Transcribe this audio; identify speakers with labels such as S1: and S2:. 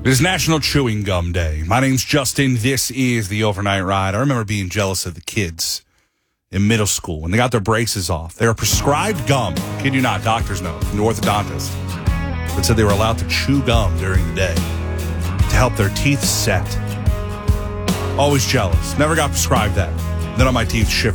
S1: It is National Chewing Gum Day. My name's Justin. This is the Overnight Ride. I remember being jealous of the kids in middle school when they got their braces off. They were prescribed gum. Kid you not, doctors know, from the orthodontist, that said they were allowed to chew gum during the day to help their teeth set. Always jealous. Never got prescribed that. None of my teeth